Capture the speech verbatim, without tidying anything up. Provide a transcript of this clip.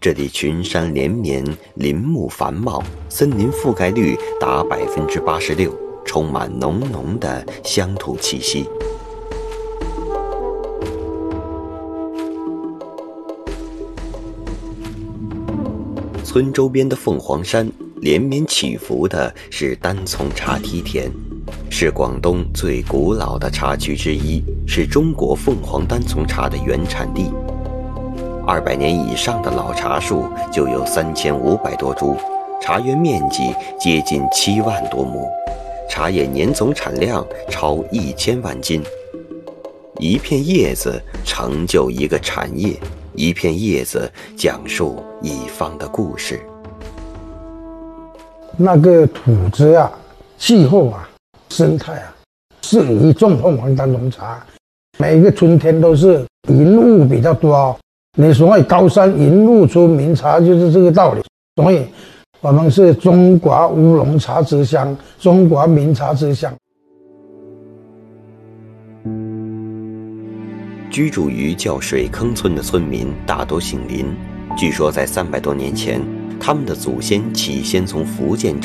这里群山连绵，林木繁茂，森林覆盖率达百分之八十六，充满浓浓的乡土气息。村周边的凤凰山连绵起伏的是单丛茶梯田，是广东最古老的茶区之一，是中国凤凰单丛茶的原产地。二百年以上的老茶树就有三千五百多株，茶园面积接近七万多亩，茶叶年总产量超一千万斤。一片叶子成就一个产业，一片叶子讲述一方的故事。 那个土质啊，气候啊，生态啊，适宜种凤凰单丛茶。每一个春天都是云雾比较多哦，你所谓高山云雾出名茶就是这个道理。所以我们是中国乌龙茶之乡，中国名茶之乡。 居住于叫水坑村的村民大多姓林，据说在三百多年前，他们的祖先起先从福建